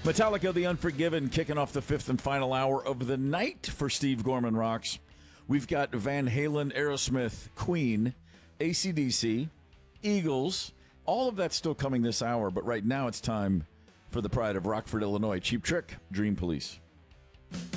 Metallica, The Unforgiven, kicking off the fifth and final hour of the night for Steve Gorman Rocks. We've got Van Halen, Aerosmith, Queen, AC/DC, Eagles. All of that's still coming this hour, but right now it's time for the pride of Rockford, Illinois. Cheap Trick, Dream Police.